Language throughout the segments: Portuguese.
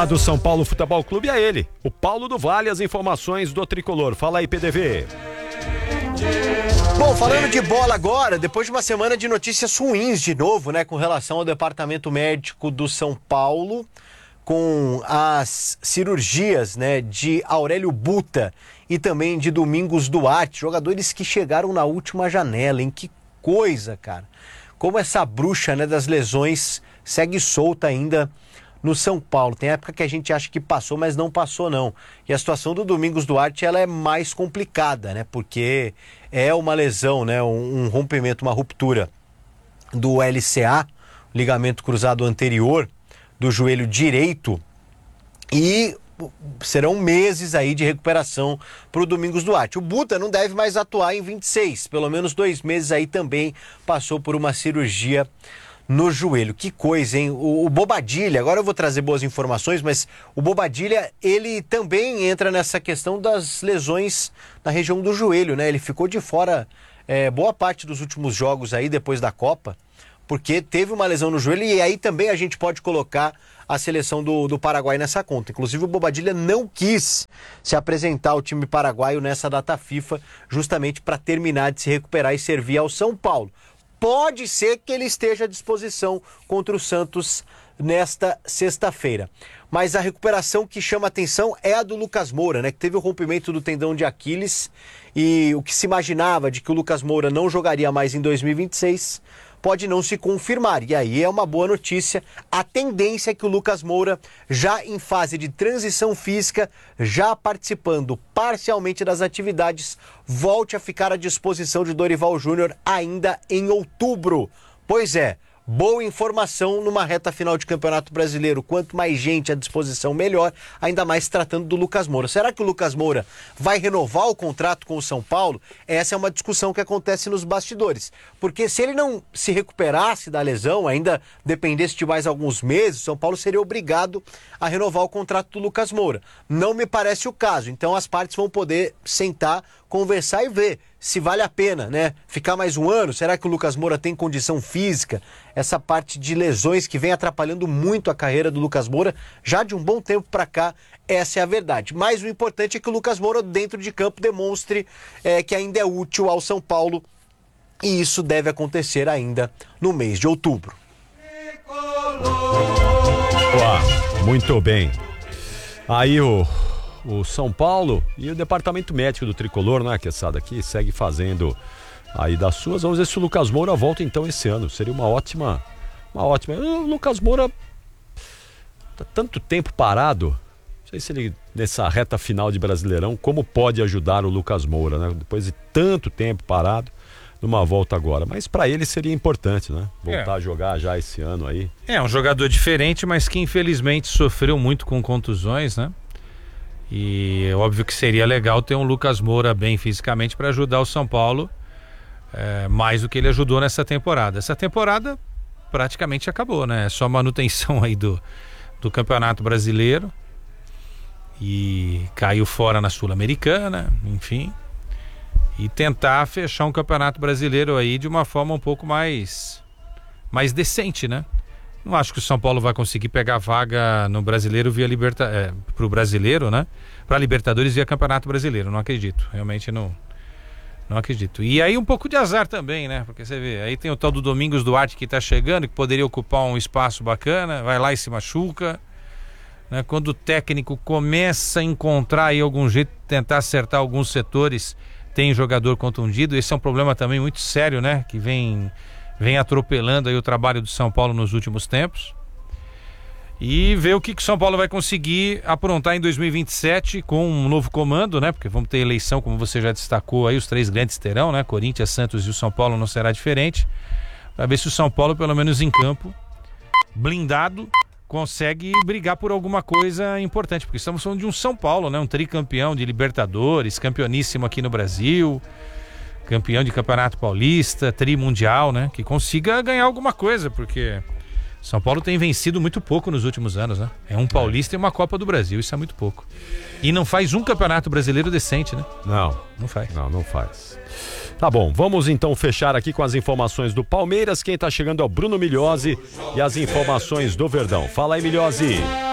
Do São Paulo Futebol Clube é ele, o Paulo do Vale, as informações do Tricolor. Fala aí, PDV. Bom, falando de bola agora, depois de uma semana de notícias ruins de novo, né, com relação ao departamento médico do São Paulo, com as cirurgias, né, de Aurélio Buta e também de Domingos Duarte, jogadores que chegaram na última janela, hein? Que coisa, cara. Como essa bruxa, né, das lesões segue solta ainda no São Paulo. Tem época que a gente acha que passou, mas não passou não. E a situação do Domingos Duarte, ela é mais complicada, né? Porque é uma lesão, né? Um rompimento, uma ruptura do LCA, ligamento cruzado anterior do joelho direito, e serão meses aí de recuperação para o Domingos Duarte. O Buta não deve mais atuar em 26, pelo menos 2 meses aí também passou por uma cirurgia no joelho. Que coisa, hein? O Bobadilha, agora eu vou trazer boas informações, mas o Bobadilha, ele também entra nessa questão das lesões na região do joelho, né? Ele ficou de fora boa parte dos últimos jogos aí depois da Copa, porque teve uma lesão no joelho, e aí também a gente pode colocar a seleção do Paraguai nessa conta. Inclusive o Bobadilha não quis se apresentar ao time paraguaio nessa data FIFA, justamente para terminar de se recuperar e servir ao São Paulo. Pode ser que ele esteja à disposição contra o Santos nesta sexta-feira. Mas a recuperação que chama atenção é a do Lucas Moura, né? Que teve o rompimento do tendão de Aquiles, e o que se imaginava de que o Lucas Moura não jogaria mais em 2026 pode não se confirmar. E aí é uma boa notícia. A tendência é que o Lucas Moura, já em fase de transição física, já participando parcialmente das atividades, volte a ficar à disposição de Dorival Júnior ainda em outubro. Pois é, boa informação numa reta final de Campeonato Brasileiro. Quanto mais gente à disposição, melhor, ainda mais tratando do Lucas Moura. Será que o Lucas Moura vai renovar o contrato com o São Paulo? Essa é uma discussão que acontece nos bastidores. Porque se ele não se recuperasse da lesão, ainda dependesse de mais alguns meses, o São Paulo seria obrigado a renovar o contrato do Lucas Moura. Não me parece o caso. Então as partes vão poder sentar, conversar e ver se vale a pena, né? Ficar mais um ano. Será que o Lucas Moura tem condição física? Essa parte de lesões que vem atrapalhando muito a carreira do Lucas Moura já de um bom tempo para cá, essa é a verdade. Mas o importante é que o Lucas Moura dentro de campo demonstre que ainda é útil ao São Paulo, e isso deve acontecer ainda no mês de outubro. Muito bem. Aí o São Paulo e o departamento médico do Tricolor, né, Queçada, aqui segue fazendo aí das suas. Vamos ver se o Lucas Moura volta então esse ano. Seria uma ótima. O Lucas Moura tá tanto tempo parado. Não sei se ele, nessa reta final de Brasileirão, como pode ajudar o Lucas Moura, né? Depois de tanto tempo parado, numa volta agora. Mas para ele seria importante, né? Voltar a jogar já esse ano aí. É um jogador diferente, mas que infelizmente sofreu muito com contusões, né? E é óbvio que seria legal ter um Lucas Moura bem fisicamente para ajudar o São Paulo mais do que ele ajudou nessa temporada. Essa temporada praticamente acabou, né? É só manutenção aí do Campeonato Brasileiro, e caiu fora na Sul-Americana, enfim, e tentar fechar um Campeonato Brasileiro aí de uma forma um pouco mais decente, né? Não acho que o São Paulo vai conseguir pegar vaga no Brasileiro via pro Brasileiro, né? Para Libertadores via Campeonato Brasileiro, não acredito. Realmente não acredito. E aí um pouco de azar também, né? Porque você vê, aí tem o tal do Domingos Duarte que tá chegando, que poderia ocupar um espaço bacana, vai lá e se machuca, né? Quando o técnico começa a encontrar aí algum jeito de tentar acertar alguns setores, tem jogador contundido. Esse é um problema também muito sério, né? Que vem atropelando aí o trabalho do São Paulo nos últimos tempos. E ver o que o São Paulo vai conseguir aprontar em 2027 com um novo comando, né? Porque vamos ter eleição, como você já destacou aí, os 3 grandes terão, né? Corinthians, Santos e o São Paulo não será diferente. Para ver se o São Paulo, pelo menos em campo, blindado, consegue brigar por alguma coisa importante. Porque estamos falando de um São Paulo, né? Um tricampeão de Libertadores, campeoníssimo aqui no Brasil, campeão de Campeonato Paulista, trimundial, né? Que consiga ganhar alguma coisa, porque São Paulo tem vencido muito pouco nos últimos anos, né? É um Paulista e uma Copa do Brasil, isso é muito pouco. E não faz um Campeonato Brasileiro decente, né? Não faz. Não faz. Tá bom, vamos então fechar aqui com as informações do Palmeiras. Quem tá chegando é o Bruno Milhozzi e as informações do Verdão. Fala aí, Milhozzi.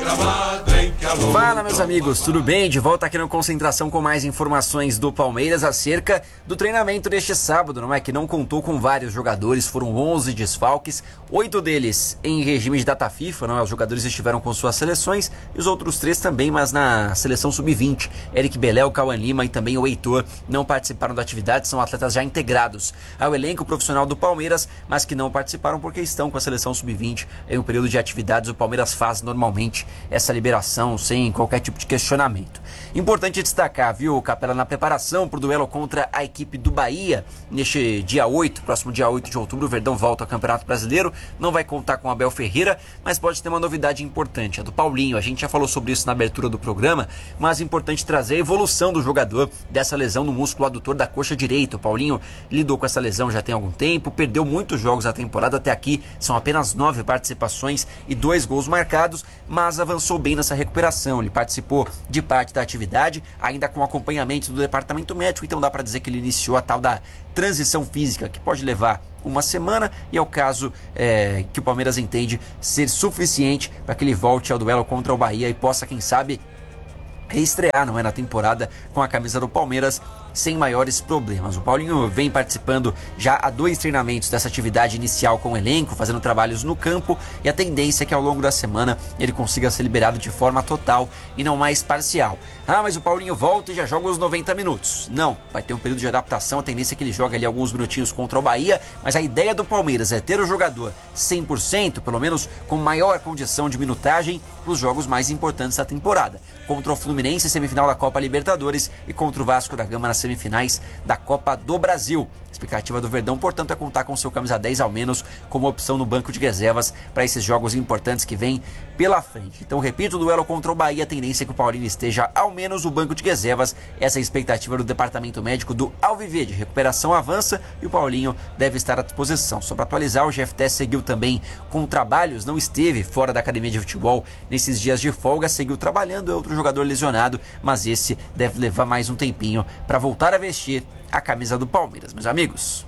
Fala, meus amigos, tudo bem? De volta aqui no Concentração com mais informações do Palmeiras acerca do treinamento deste sábado, não é? Que não contou com vários jogadores, foram 11 desfalques, 8 deles em regime de data FIFA, não é? Os jogadores estiveram com suas seleções e os outros 3 também, mas na seleção sub-20. Eric Beléu, Cauã Lima e também o Heitor não participaram da atividade, são atletas já integrados ao elenco profissional do Palmeiras, mas que não participaram porque estão com a seleção sub-20 em um período de atividades. O Palmeiras faz normalmente essa liberação sem qualquer tipo de questionamento. Importante destacar, viu, Capela, na preparação para o duelo contra a equipe do Bahia, neste dia 8, próximo dia 8 de outubro, o Verdão volta ao Campeonato Brasileiro, não vai contar com Abel Ferreira, mas pode ter uma novidade importante, a do Paulinho. A gente já falou sobre isso na abertura do programa, mas é importante trazer a evolução do jogador dessa lesão no músculo adutor da coxa direita. O Paulinho lidou com essa lesão já tem algum tempo, perdeu muitos jogos na temporada, até aqui são apenas 9 participações e 2 gols marcados, mas avançou bem nessa recuperação. Ele participou de parte da atividade, ainda com acompanhamento do departamento médico, então dá para dizer que ele iniciou a tal da transição física, que pode levar uma semana, e é o caso que o Palmeiras entende ser suficiente para que ele volte ao duelo contra o Bahia e possa, quem sabe, reestrear, não é, na temporada com a camisa do Palmeiras sem maiores problemas. O Paulinho vem participando já há 2 treinamentos dessa atividade inicial com o elenco, fazendo trabalhos no campo, e a tendência é que ao longo da semana ele consiga ser liberado de forma total e não mais parcial. Ah, mas o Paulinho volta e já joga os 90 minutos. Não, vai ter um período de adaptação, a tendência é que ele jogue ali alguns minutinhos contra o Bahia, mas a ideia do Palmeiras é ter o jogador 100%, pelo menos com maior condição de minutagem, para os jogos mais importantes da temporada. Contra o Fluminense, semifinal da Copa Libertadores, e contra o Vasco da Gama nas semifinais da Copa do Brasil. A expectativa do Verdão, portanto, é contar com seu camisa 10 ao menos como opção no banco de reservas para esses jogos importantes que vêm pela frente. Então, repito, o duelo contra o Bahia, a tendência é que o Paulinho esteja ao menos no banco de reservas. Essa é a expectativa do departamento médico do Alviverde. Recuperação avança e o Paulinho deve estar à disposição. Só para atualizar, o GFT seguiu também com trabalhos, não esteve fora da academia de futebol nesses dias de folga, seguiu trabalhando, é outro jogador lesionado, mas esse deve levar mais um tempinho para voltar a vestir a camisa do Palmeiras, meus amigos.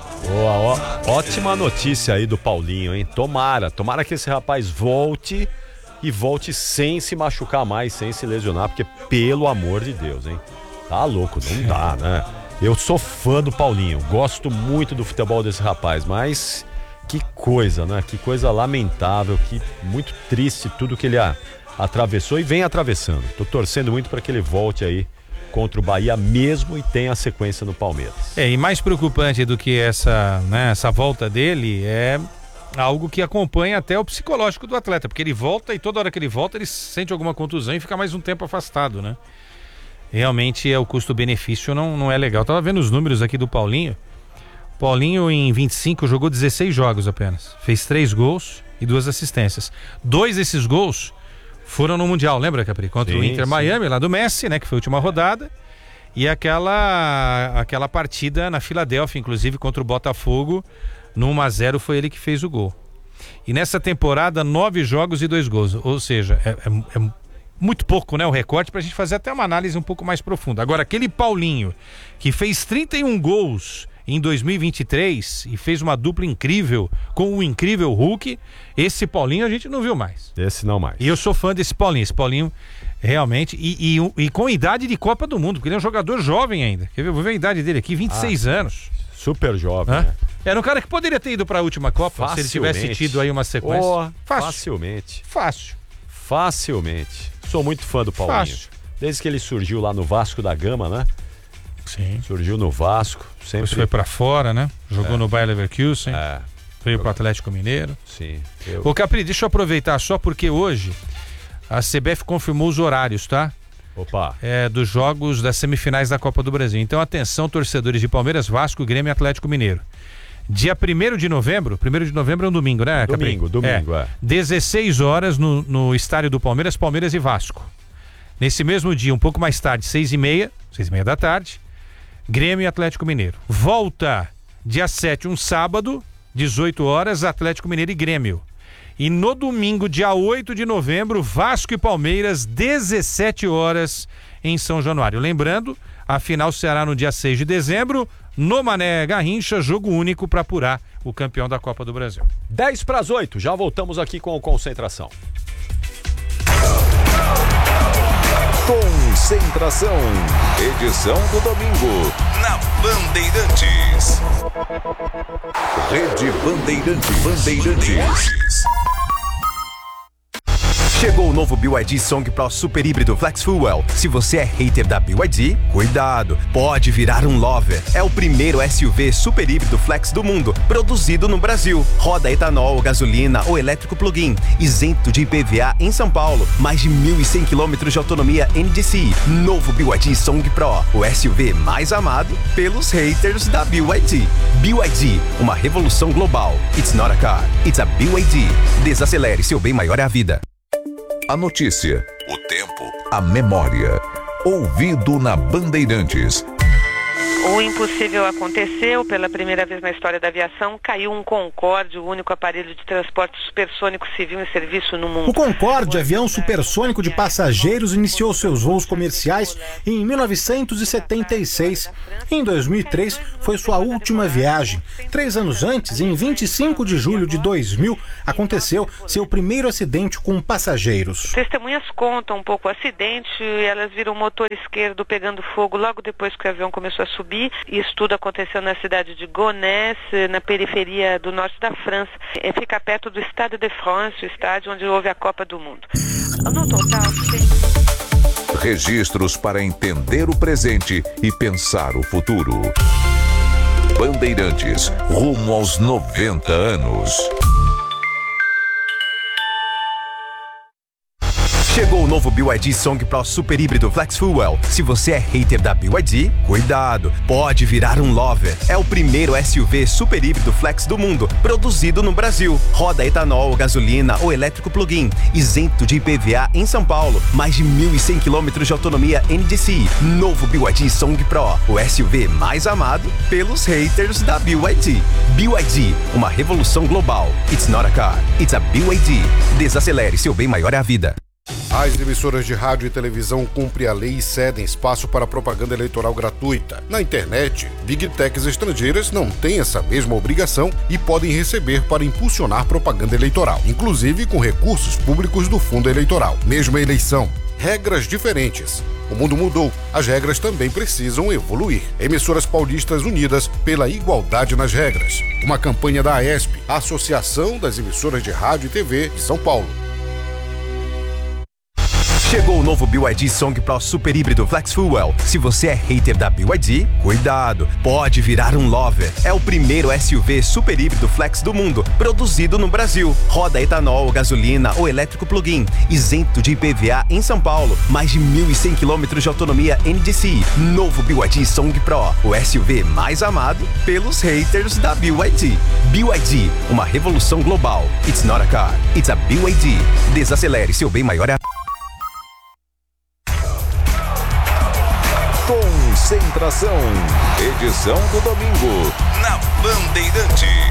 Boa, ótima notícia aí do Paulinho, hein? Tomara que esse rapaz volte e volte sem se machucar mais, sem se lesionar, porque pelo amor de Deus, hein? Tá louco, não dá, né? Eu sou fã do Paulinho, gosto muito do futebol desse rapaz, mas que coisa, né? Que coisa lamentável, que muito triste tudo que ele atravessou e vem atravessando. Tô torcendo muito para que ele volte aí contra o Bahia mesmo e tenha a sequência no Palmeiras. E mais preocupante do que essa volta dele é algo que acompanha até o psicológico do atleta, porque ele volta e toda hora que ele volta ele sente alguma contusão e fica mais um tempo afastado, né? Realmente o custo-benefício não é legal. Eu tava vendo os números aqui do Paulinho. Paulinho em 25 jogou 16 jogos apenas, fez 3 gols e 2 assistências. 2 desses gols foram no Mundial, lembra, Capri? Contra o Inter Miami, lá do Messi, né? Que foi a última rodada. E aquela partida na Filadélfia, inclusive, contra o Botafogo, no 1-0, foi ele que fez o gol. E nessa temporada, 9 jogos e 2 gols. Ou seja, é muito pouco, né? O recorte pra gente fazer até uma análise um pouco mais profunda. Agora, aquele Paulinho, que fez 31 gols em 2023 e fez uma dupla incrível com o incrível Hulk, esse Paulinho a gente não viu mais. Esse não mais. E eu sou fã desse Paulinho. Esse Paulinho realmente, e com idade de Copa do Mundo, porque ele é um jogador jovem ainda. Quer ver? Vou ver a idade dele aqui, 26 anos. Super jovem, né? Era um cara que poderia ter ido para a última Copa, se ele tivesse tido aí uma sequência. Facilmente. Facilmente. Sou muito fã do Paulinho. Fácil. Desde que ele surgiu lá no Vasco da Gama, né? Sim. Surgiu no Vasco. Sempre foi para fora, né? Jogou no Bayer Leverkusen. Veio para o Atlético Mineiro. Sim. Ô Capri, deixa eu aproveitar só porque hoje a CBF confirmou os horários, tá? Opa. Dos jogos das semifinais da Copa do Brasil. Então atenção, torcedores de Palmeiras, Vasco, Grêmio e Atlético Mineiro. Dia 1º de novembro é um domingo, né, Capri? Domingo. 16 horas no estádio do Palmeiras, Palmeiras e Vasco. Nesse mesmo dia, um pouco mais tarde, 6h30 da tarde, Grêmio e Atlético Mineiro. Volta dia 7, um sábado, 18 horas, Atlético Mineiro e Grêmio. E no domingo, dia 8 de novembro, Vasco e Palmeiras, 17 horas em São Januário. Lembrando, a final será no dia 6 de dezembro, no Mané Garrincha, jogo único para apurar o campeão da Copa do Brasil. 7:50, já voltamos aqui com o Concentração. Concentração, edição do domingo, na Bandeirantes. Rede Bandeirantes. Chegou o novo BYD Song Pro Super Híbrido Flex Fuel. Se você é hater da BYD, cuidado, pode virar um lover. É o primeiro SUV super híbrido flex do mundo, produzido no Brasil. Roda etanol, gasolina ou elétrico plug-in, isento de IPVA em São Paulo. Mais de 1.100 km de autonomia NDCi. Novo BYD Song Pro, o SUV mais amado pelos haters da BYD. BYD, uma revolução global. It's not a car, it's a BYD. Desacelere, seu bem maior é a vida. A notícia, o tempo, a memória. Ouvido na Bandeirantes. O impossível aconteceu. Pela primeira vez na história da aviação, caiu um Concorde, o único aparelho de transporte supersônico civil em serviço no mundo. O Concorde, avião supersônico de passageiros, iniciou seus voos comerciais em 1976. Em 2003, foi sua última viagem. 3 anos antes, em 25 de julho de 2000, aconteceu seu primeiro acidente com passageiros. Testemunhas contam um pouco o acidente. Elas viram o motor esquerdo pegando fogo logo depois que o avião começou a subir. Isso tudo aconteceu na cidade de Gonesse, na periferia do norte da França. Fica perto do Stade de France, o estádio onde houve a Copa do Mundo. No total, tem... Registros para entender o presente e pensar o futuro. Bandeirantes, rumo aos 90 anos. Chegou o novo BYD Song Pro Super Híbrido Flex Fuel. Se você é hater da BYD, cuidado, pode virar um lover. É o primeiro SUV super híbrido flex do mundo, produzido no Brasil. Roda etanol, gasolina ou elétrico plug-in, isento de IPVA em São Paulo. Mais de 1.100 km de autonomia NDCi. Novo BYD Song Pro, o SUV mais amado pelos haters da BYD. BYD, uma revolução global. It's not a car, it's a BYD. Desacelere, seu bem maior é a vida. As emissoras de rádio e televisão cumprem a lei e cedem espaço para propaganda eleitoral gratuita. Na internet, Big Techs estrangeiras não têm essa mesma obrigação e podem receber para impulsionar propaganda eleitoral, inclusive com recursos públicos do fundo eleitoral. Mesma eleição, regras diferentes. O mundo mudou, as regras também precisam evoluir. Emissoras paulistas unidas pela igualdade nas regras. Uma campanha da AESP, a Associação das Emissoras de Rádio e TV de São Paulo. Chegou o novo BYD Song Pro Super Híbrido Flex Fuel. Se você é hater da BYD, cuidado, pode virar um lover. É o primeiro SUV super híbrido flex do mundo, produzido no Brasil. Roda etanol, gasolina ou elétrico plug-in, isento de IPVA em São Paulo. Mais de 1.100 km de autonomia NDCi. Novo BYD Song Pro, o SUV mais amado pelos haters da BYD. BYD, uma revolução global. It's not a car, it's a BYD. Desacelere, seu bem maior é a... Concentração, edição do domingo, na Bandeirantes.